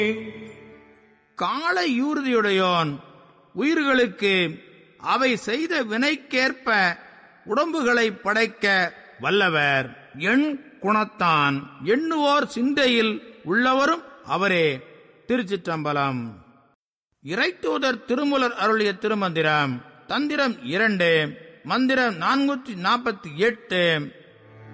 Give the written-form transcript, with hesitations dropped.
காளையூர்தியுடையோன் உயிர்களுக்கு அவை செய்த வினைக்கேற்ப உடம்புகளை படைக்க வல்லவர். எண் குணத்தான் எண்ணுவோர் சிந்தையில் உள்ளவரும் அவரே. திருச்சிற்றம்பலம். இறைத்தூதர் திருமூலர் அருளிய திருமந்திரம். தந்திரம் 2, மந்திரம் 448.